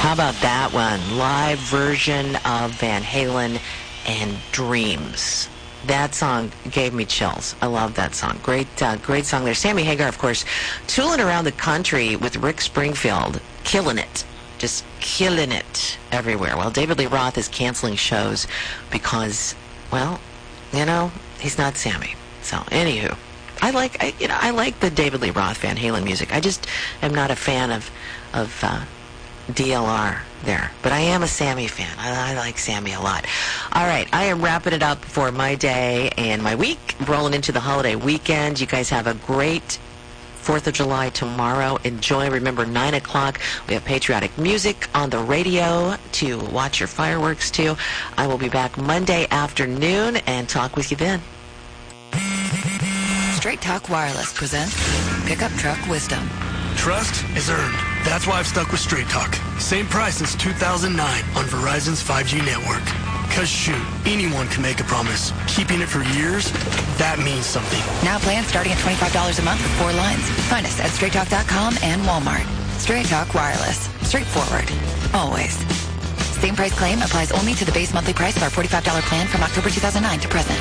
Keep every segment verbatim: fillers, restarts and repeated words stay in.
How about that one? Live version of Van Halen and Dreams. That song gave me chills. I love that song. Great, uh, great song there. Sammy Hagar, of course, tooling around the country with Rick Springfield, killing it. Just killing it everywhere. Well, David Lee Roth is canceling shows because, well, you know, he's not Sammy. So, anywho, I like, I, you know, I like the David Lee Roth Van Halen music. I just am not a fan of, of uh, D L R there. But I am a Sammy fan. I, I like Sammy a lot. All right, I am wrapping it up for my day and my week, rolling into the holiday weekend. You guys have a great fourth of July tomorrow. Enjoy. Remember, nine o'clock, we have patriotic music on the radio to watch your fireworks to. I will be back Monday afternoon and talk with you then. Straight Talk Wireless presents Pickup Truck Wisdom. Trust is earned. That's why I've stuck with Straight Talk. Same price since two thousand nine on Verizon's five G network. Because shoot, anyone can make a promise. Keeping it for years, that means something. Now plans starting at twenty-five dollars a month with four lines. Find us at straight talk dot com and Walmart. Straight Talk Wireless. Straightforward. Always. Same price claim applies only to the base monthly price of our forty-five dollars plan from October two thousand nine to present.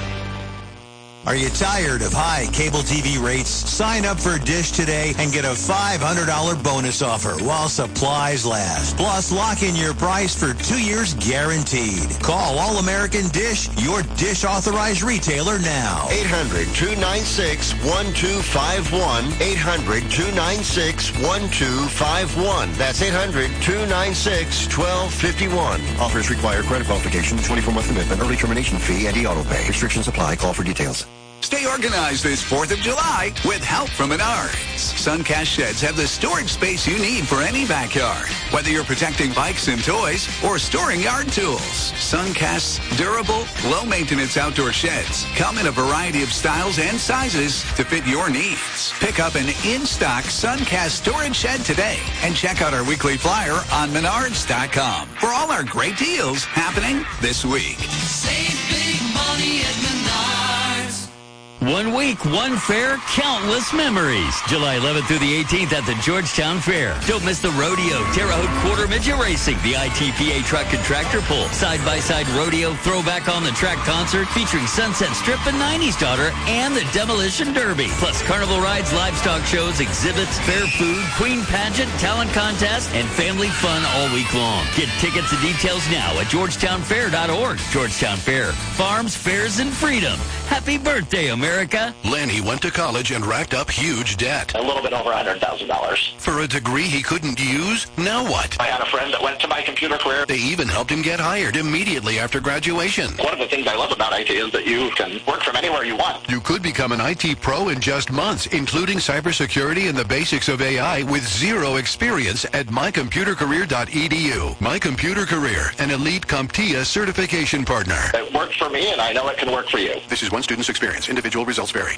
Are you tired of high cable T V rates? Sign up for Dish today and get a five hundred dollars bonus offer while supplies last. Plus, lock in your price for two years guaranteed. Call All-American Dish, your Dish authorized retailer now. eight hundred, two nine six, one two five one. eight hundred, two nine six, one two five one. That's eight hundred, two nine six, one two five one. Offers require credit qualification, twenty-four month commitment, early termination fee, and e-auto pay. Restrictions apply. Call for details. Stay organized this fourth of July with help from Menards. Suncast sheds have the storage space you need for any backyard. Whether you're protecting bikes and toys or storing yard tools, Suncast's durable, low-maintenance outdoor sheds come in a variety of styles and sizes to fit your needs. Pick up an in-stock Suncast storage shed today and check out our weekly flyer on menards dot com for all our great deals happening this week. Save big money at Menards. One week, one fair, countless memories. July eleventh through the eighteenth at the Georgetown Fair. Don't miss the rodeo, Terre Haute Quarter Midget Racing, the I T P A Truck and Tractor Pull, side-by-side rodeo, throwback on the track concert featuring Sunset Strip and nineties Daughter, and the Demolition Derby. Plus carnival rides, livestock shows, exhibits, fair food, queen pageant, talent contest, and family fun all week long. Get tickets and details now at georgetown fair dot org. Georgetown Fair, farms, fairs, and freedom. Happy birthday, America. Lenny went to college and racked up huge debt. A little bit over one hundred thousand dollars. For a degree he couldn't use? Now what? I had a friend that went to my computer career. They even helped him get hired immediately after graduation. One of the things I love about I T is that you can work from anywhere you want. You could become an I T pro in just months, including cybersecurity and the basics of A I with zero experience at my computer career dot e d u. My Computer Career, an elite CompTIA certification partner. It worked for me, and I know it can work for you. This is one student's experience. Individual results vary.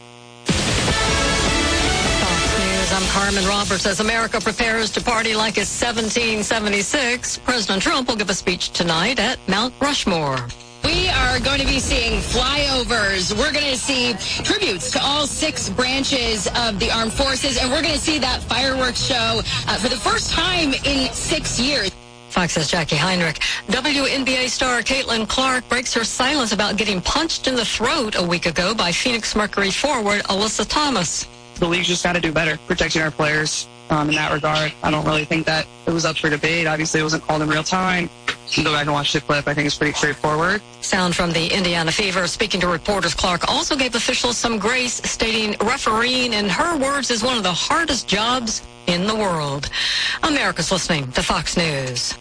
Fox News, I'm Carmen Roberts. As America prepares to party like it's seventeen seventy-six, President Trump will give a speech tonight at Mount Rushmore. We are going to be seeing flyovers. We're going to see tributes to all six branches of the armed forces, and we're going to see that fireworks show uh, for the first time in six years. Fox's Jackie Heinrich. W N B A star Caitlin Clark breaks her silence about getting punched in the throat a week ago by Phoenix Mercury forward Alyssa Thomas. The league's just got to do better protecting our players um, in that regard. I don't really think that it was up for debate. Obviously, it wasn't called in real time. You can go back and watch the clip. I think it's pretty straightforward. Sound from the Indiana Fever. Speaking to reporters, Clark also gave officials some grace, stating refereeing, in her words, is one of the hardest jobs in the world. America's listening to Fox News.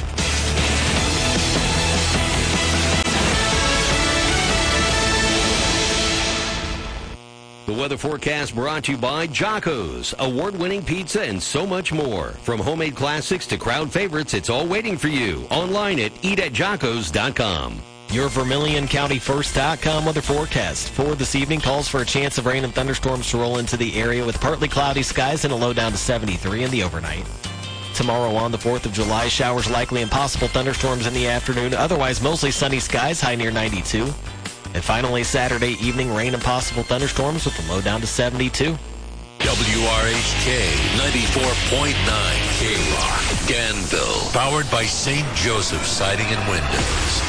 The weather forecast brought to you by Jocko's, award-winning pizza and so much more. From homemade classics to crowd favorites, it's all waiting for you. Online at eat at jockos dot com. Your Vermilion County First dot com weather forecast for this evening calls for a chance of rain and thunderstorms to roll into the area with partly cloudy skies and a low down to seventy-three in the overnight. Tomorrow on the fourth of July, showers likely and possible thunderstorms in the afternoon. Otherwise, mostly sunny skies, high near ninety-two. And finally, Saturday evening, rain and possible thunderstorms with a low down to seventy-two. W R H K ninety-four point nine K-Rock, Danville. Powered by Saint Joseph Siding and Windows.